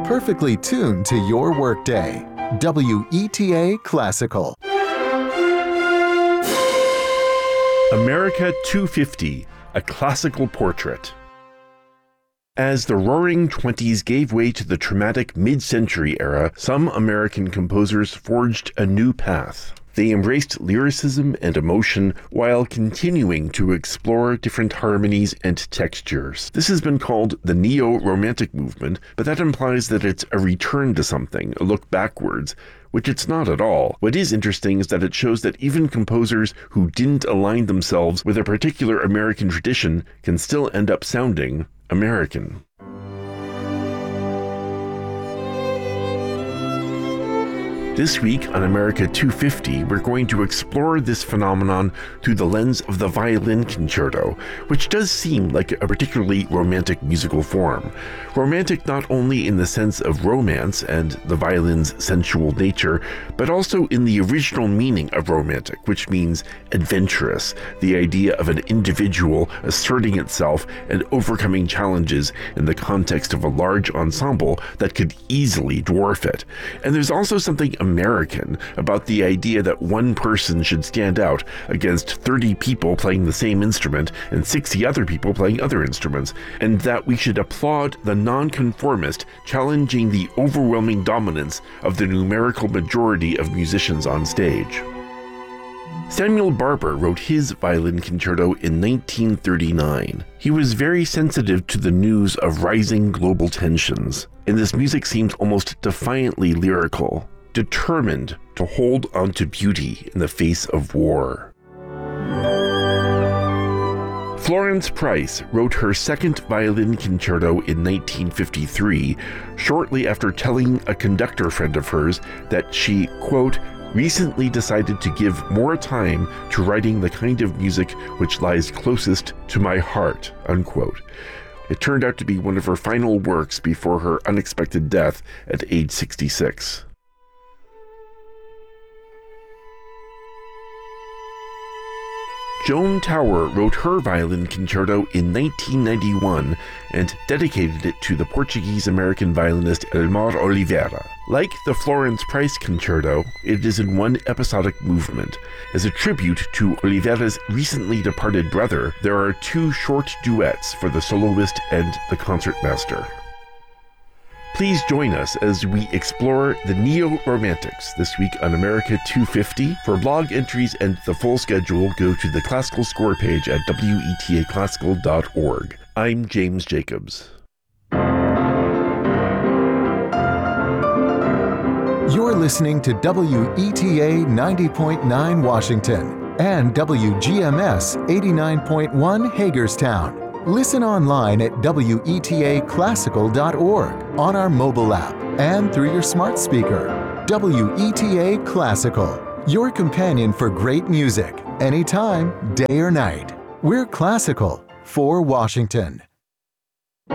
perfectly tuned to your workday. WETA Classical. America 250, a classical portrait. As the Roaring Twenties gave way to the traumatic mid-century era, some American composers forged a new path. They embraced lyricism and emotion while continuing to explore different harmonies and textures. This has been called the Neo-Romantic movement, but that implies that it's a return to something, a look backwards, which it's not at all. What is interesting is that it shows that even composers who didn't align themselves with a particular American tradition can still end up sounding American. This week on America 250, we're going to explore this phenomenon through the lens of the violin concerto, which does seem like a particularly romantic musical form. Romantic not only in the sense of romance and the violin's sensual nature, but also in the original meaning of romantic, which means adventurous, the idea of an individual asserting itself and overcoming challenges in the context of a large ensemble that could easily dwarf it. And there's also something American about the idea that one person should stand out against 30 people playing the same instrument and 60 other people playing other instruments, and that we should applaud the nonconformist challenging the overwhelming dominance of the numerical majority of musicians on stage. Samuel Barber wrote his violin concerto in 1939. He was very sensitive to the news of rising global tensions, and this music seems almost defiantly lyrical, determined to hold on to beauty in the face of war. Florence Price wrote her second violin concerto in 1953, shortly after telling a conductor friend of hers that she, quote, recently decided to give more time to writing the kind of music which lies closest to my heart, unquote. It turned out to be one of her final works before her unexpected death at age 66. Joan Tower wrote her violin concerto in 1991 and dedicated it to the Portuguese-American violinist Elmar Oliveira. Like the Florence Price concerto, it is in one episodic movement. As a tribute to Oliveira's recently departed brother, there are two short duets for the soloist and the concertmaster. Please join us as we explore the Neo-Romantics this week on America 250. For blog entries and the full schedule, go to the Classical Score page at wetaclassical.org. I'm James Jacobs. You're listening to WETA 90.9 Washington and WGMS 89.1 Hagerstown. Listen online at wetaclassical.org, on our mobile app, and through your smart speaker. WETA Classical, your companion for great music, anytime, day or night. We're classical for Washington.